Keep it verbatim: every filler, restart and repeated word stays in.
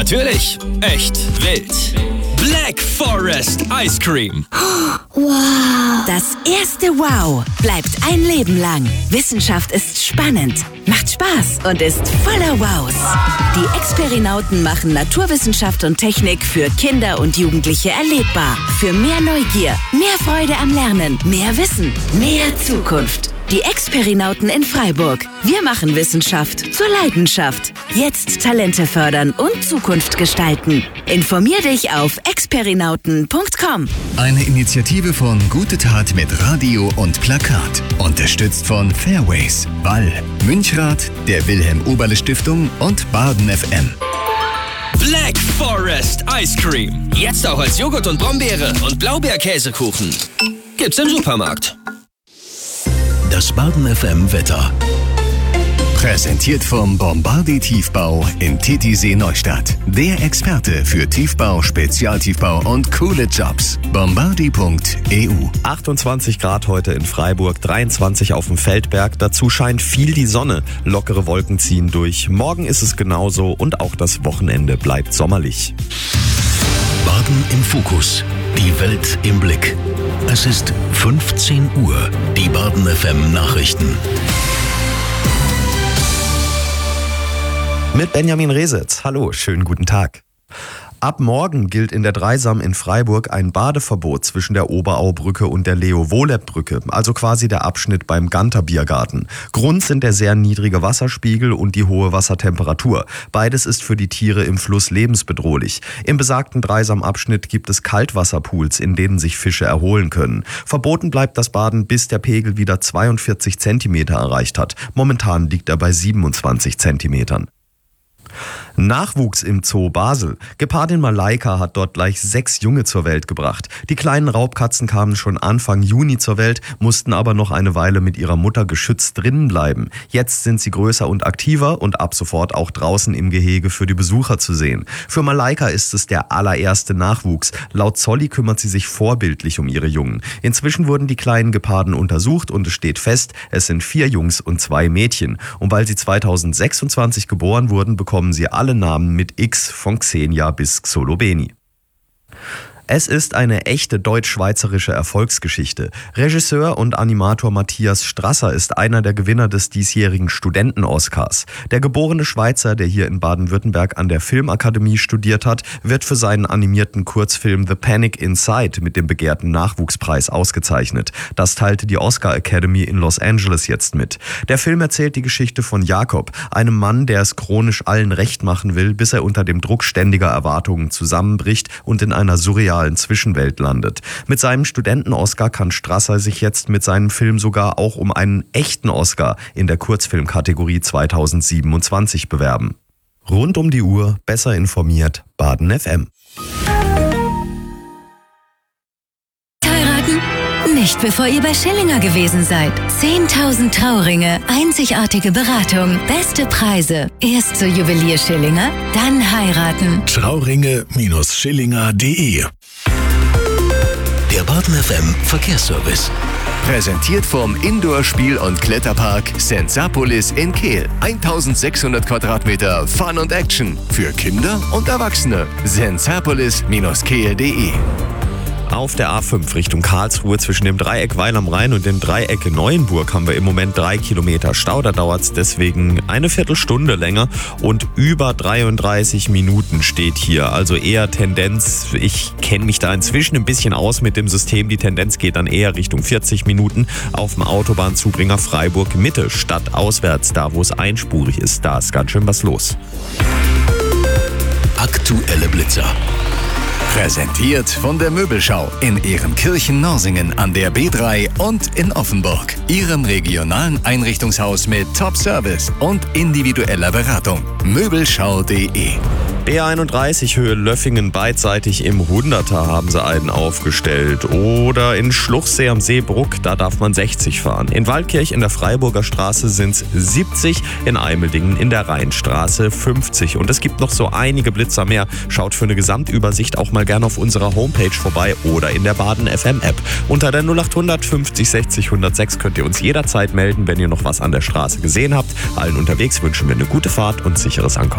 Natürlich, echt wild. Black Forest Ice Cream. Wow. Das erste Wow bleibt ein Leben lang. Wissenschaft ist spannend, macht Spaß und ist voller Wows. Die Experinauten machen Naturwissenschaft und Technik für Kinder und Jugendliche erlebbar. Für mehr Neugier, mehr Freude am Lernen, mehr Wissen, mehr Zukunft. Die Experinauten in Freiburg. Wir machen Wissenschaft zur Leidenschaft. Jetzt Talente fördern und Zukunft gestalten. Informier dich auf experinauten punkt com. Eine Initiative von Gute Tat mit Radio und Plakat. Unterstützt von Fairways, Ball, Münchrath, der Wilhelm-Oberle-Stiftung und Baden F M. Black Forest Ice Cream. Jetzt auch als Joghurt und Brombeere und Blaubeerkäsekuchen. Gibt's im Supermarkt. Das Baden F M Wetter. Präsentiert vom Bombardi Tiefbau in Titisee Neustadt. Der Experte für Tiefbau, Spezialtiefbau und coole Jobs. bombardi punkt e u. achtundzwanzig Grad heute in Freiburg, dreiundzwanzig auf dem Feldberg. Dazu scheint viel die Sonne. Lockere Wolken ziehen durch. Morgen ist es genauso und auch das Wochenende bleibt sommerlich. Baden im Fokus. Die Welt im Blick. Es ist fünfzehn Uhr. Die Baden F M Nachrichten. Mit Benjamin Resetz. Hallo, schönen guten Tag. Ab morgen gilt in der Dreisam in Freiburg ein Badeverbot zwischen der Oberaubrücke und der Leo-Wohleb-Brücke, also quasi der Abschnitt beim Ganter-Biergarten. Grund sind der sehr niedrige Wasserspiegel und die hohe Wassertemperatur. Beides ist für die Tiere im Fluss lebensbedrohlich. Im besagten Dreisam-Abschnitt gibt es Kaltwasserpools, in denen sich Fische erholen können. Verboten bleibt das Baden, bis der Pegel wieder zweiundvierzig Zentimeter erreicht hat. Momentan liegt er bei siebenundzwanzig Zentimetern. Nachwuchs im Zoo Basel. Gepardin Malaika hat dort gleich sechs Junge zur Welt gebracht. Die kleinen Raubkatzen kamen schon Anfang Juni zur Welt, mussten aber noch eine Weile mit ihrer Mutter geschützt drinnen bleiben. Jetzt sind sie größer und aktiver und ab sofort auch draußen im Gehege für die Besucher zu sehen. Für Malaika ist es der allererste Nachwuchs. Laut Zolli kümmert sie sich vorbildlich um ihre Jungen. Inzwischen wurden die kleinen Geparden untersucht und es steht fest, es sind vier Jungs und zwei Mädchen. Und weil sie zweitausendsechsundzwanzig geboren wurden, bekommen sie alle Namen mit X von Xenia bis Xolobeni. Es ist eine echte deutsch-schweizerische Erfolgsgeschichte. Regisseur und Animator Matthias Strasser ist einer der Gewinner des diesjährigen Studenten-Oscars. Der geborene Schweizer, der hier in Baden-Württemberg an der Filmakademie studiert hat, wird für seinen animierten Kurzfilm The Panic Inside mit dem begehrten Nachwuchspreis ausgezeichnet. Das teilte die Oscar Academy in Los Angeles jetzt mit. Der Film erzählt die Geschichte von Jakob, einem Mann, der es chronisch allen recht machen will, bis er unter dem Druck ständiger Erwartungen zusammenbricht und in einer surrealen Zwischenwelt landet. Mit seinem Studenten-Oscar kann Strasser sich jetzt mit seinem Film sogar auch um einen echten Oscar in der Kurzfilmkategorie zweitausendsiebenundzwanzig bewerben. Rund um die Uhr, besser informiert, Baden F M. Heiraten? Nicht bevor ihr bei Schillinger gewesen seid. zehntausend Trauringe, einzigartige Beratung, beste Preise. Erst zur Juwelier Schillinger, dann heiraten. Trauringe Schillinger punkt de. Der Baden F M Verkehrsservice. Präsentiert vom Indoor-Spiel- und Kletterpark Sensapolis in Kehl. eintausendsechshundert Quadratmeter Fun und Action für Kinder und Erwachsene. sensapolis Bindestrich kehl punkt de. Auf der A fünf Richtung Karlsruhe zwischen dem Dreieck Weil am Rhein und dem Dreieck Neuenburg haben wir im Moment drei Kilometer Stau. Da dauert es deswegen eine Viertelstunde länger und über dreiunddreißig Minuten steht hier. Also eher Tendenz, ich kenne mich da inzwischen ein bisschen aus mit dem System. Die Tendenz geht dann eher Richtung vierzig Minuten auf dem Autobahnzubringer Freiburg Mitte, statt auswärts, da wo es einspurig ist. Da ist ganz schön was los. Aktuelle Blitzer. Präsentiert von der Möbelschau in Ehrenkirchen-Norsingen an der B drei und in Offenburg. Ihrem regionalen Einrichtungshaus mit Top-Service und individueller Beratung. Möbelschau punkt de. B einunddreißig Höhe Löffingen beidseitig im Hunderter haben sie einen aufgestellt. Oder in Schluchsee am Seebruck, da darf man sechzig fahren. In Waldkirch in der Freiburger Straße sind es siebzig, in Eimeldingen in der Rheinstraße fünfzig. Und es gibt noch so einige Blitzer mehr. Schaut für eine Gesamtübersicht auch mal gerne auf unserer Homepage vorbei oder in der Baden F M App. Unter der null acht hundert fünfzig sechzig hundertsechs könnt ihr uns jederzeit melden, wenn ihr noch was an der Straße gesehen habt. Allen unterwegs wünschen wir eine gute Fahrt und sicheres Ankommen.